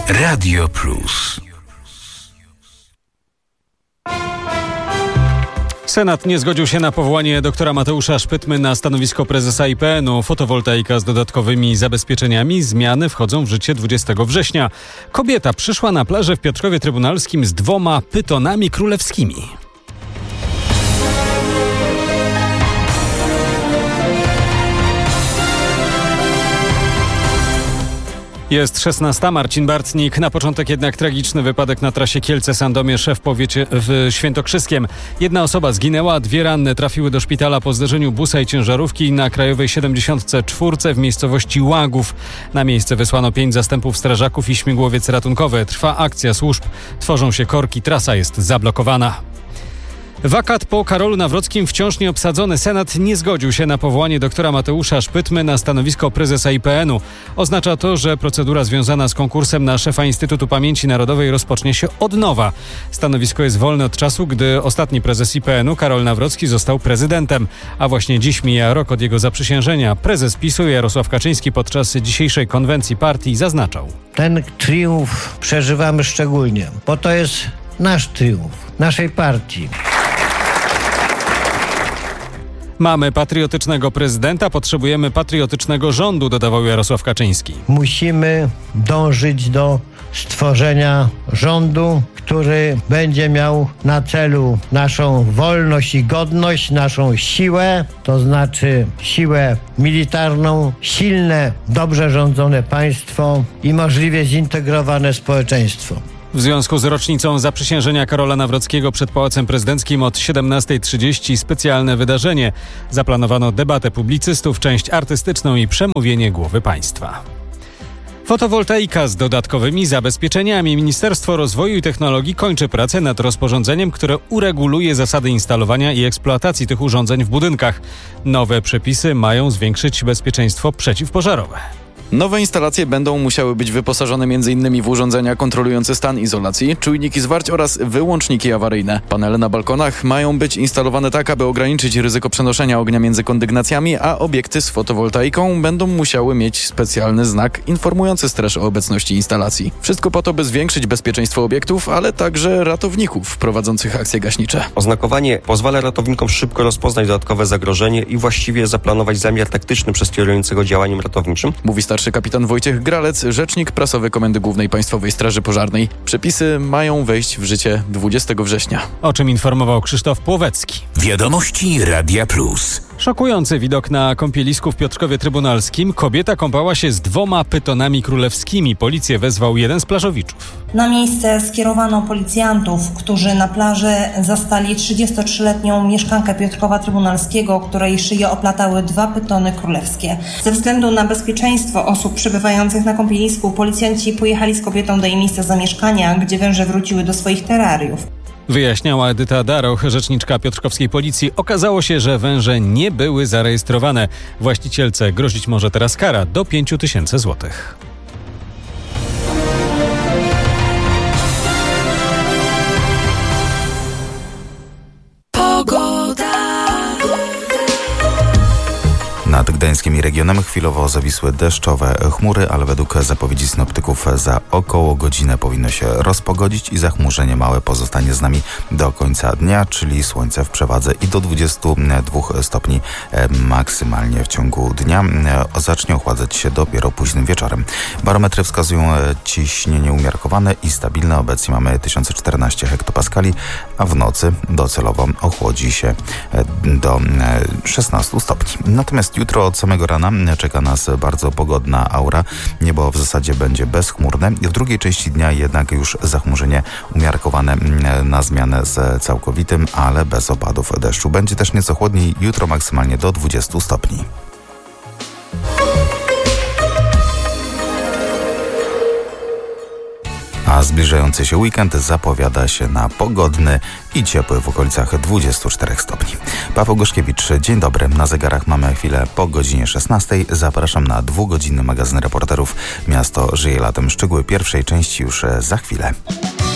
Radio Plus. Senat nie zgodził się na powołanie doktora Mateusza Szpytmy na stanowisko prezesa IPN-u. Fotowoltaika z dodatkowymi zabezpieczeniami. Zmiany wchodzą w życie 20 września. Kobieta przyszła na plażę w Piotrkowie Trybunalskim z 2 pytonami królewskimi. Jest 16. Marcin Bartnik. Na początek jednak tragiczny wypadek na trasie Kielce-Sandomierz w Świętokrzyskiem. 1 osoba zginęła, 2 ranne trafiły do szpitala po zderzeniu busa i ciężarówki na krajowej 74 w miejscowości Łagów. Na miejsce wysłano 5 zastępów strażaków i śmigłowiec ratunkowy. Trwa akcja służb. Tworzą się korki, trasa jest zablokowana. Wakat po Karolu Nawrockim wciąż nie obsadzony. Senat nie zgodził się na powołanie doktora Mateusza Szpytmy na stanowisko prezesa IPN-u. Oznacza to, że procedura związana z konkursem na szefa Instytutu Pamięci Narodowej rozpocznie się od nowa. Stanowisko jest wolne od czasu, gdy ostatni prezes IPN-u, Karol Nawrocki, został prezydentem. A właśnie dziś mija rok od jego zaprzysiężenia. Prezes PiS-u Jarosław Kaczyński podczas dzisiejszej konwencji partii zaznaczał: ten triumf przeżywamy szczególnie, bo to jest nasz triumf, naszej partii. Mamy patriotycznego prezydenta, potrzebujemy patriotycznego rządu, dodawał Jarosław Kaczyński. Musimy dążyć do stworzenia rządu, który będzie miał na celu naszą wolność i godność, naszą siłę, to znaczy siłę militarną, silne, dobrze rządzone państwo i możliwie zintegrowane społeczeństwo. W związku z rocznicą zaprzysiężenia Karola Nawrockiego przed Pałacem Prezydenckim od 17:30 specjalne wydarzenie. Zaplanowano debatę publicystów, część artystyczną i przemówienie głowy państwa. Fotowoltaika z dodatkowymi zabezpieczeniami. Ministerstwo Rozwoju i Technologii kończy pracę nad rozporządzeniem, które ureguluje zasady instalowania i eksploatacji tych urządzeń w budynkach. Nowe przepisy mają zwiększyć bezpieczeństwo przeciwpożarowe. Nowe instalacje będą musiały być wyposażone m.in. w urządzenia kontrolujące stan izolacji, czujniki zwarć oraz wyłączniki awaryjne. Panele na balkonach mają być instalowane tak, aby ograniczyć ryzyko przenoszenia ognia między kondygnacjami, a obiekty z fotowoltaiką będą musiały mieć specjalny znak informujący straż o obecności instalacji. Wszystko po to, by zwiększyć bezpieczeństwo obiektów, ale także ratowników prowadzących akcje gaśnicze. Oznakowanie pozwala ratownikom szybko rozpoznać dodatkowe zagrożenie i właściwie zaplanować zamiar taktyczny przez kierującego działaniem ratowniczym. Mówi starszy kapitan Wojciech Gralec, rzecznik prasowy Komendy Głównej Państwowej Straży Pożarnej. Przepisy mają wejść w życie 20 września. O czym informował Krzysztof Płowecki. Wiadomości Radia Plus. Szokujący widok na kąpielisku w Piotrkowie Trybunalskim. Kobieta kąpała się z 2 pytonami królewskimi. Policję wezwał jeden z plażowiczów. Na miejsce skierowano policjantów, którzy na plaży zastali 33-letnią mieszkankę Piotrkowa Trybunalskiego, której szyję oplatały 2 pytony królewskie. Ze względu na bezpieczeństwo osób przebywających na kąpielisku policjanci pojechali z kobietą do jej miejsca zamieszkania, gdzie węże wróciły do swoich terrariów. Wyjaśniała Edyta Daroch, rzeczniczka piotrkowskiej policji. Okazało się, że węże nie były zarejestrowane. Właścicielce grozić może teraz kara do 5 000 złotych. Nad Gdańskiem i regionem chwilowo zawisły deszczowe chmury, ale według zapowiedzi synoptyków za około godzinę powinno się rozpogodzić i zachmurzenie małe pozostanie z nami do końca dnia, czyli słońce w przewadze i do 22 stopni maksymalnie w ciągu dnia. Zacznie ochładzać się dopiero późnym wieczorem. Barometry wskazują ciśnienie umiarkowane i stabilne. Obecnie mamy 1014 hektopaskali, a w nocy docelowo ochłodzi się do 16 stopni. Natomiast jutro od samego rana czeka nas bardzo pogodna aura. Niebo w zasadzie będzie bezchmurne. W drugiej części dnia jednak już zachmurzenie umiarkowane na zmianę z całkowitym, ale bez opadów deszczu. Będzie też nieco chłodniej, jutro maksymalnie do 20 stopni. A zbliżający się weekend zapowiada się na pogodny i ciepły w okolicach 24 stopni. Paweł Goszkiewicz, dzień dobry. Na zegarach mamy chwilę po godzinie 16. Zapraszam na 2-godzinny magazyn reporterów. Miasto żyje latem. Szczegóły pierwszej części już za chwilę.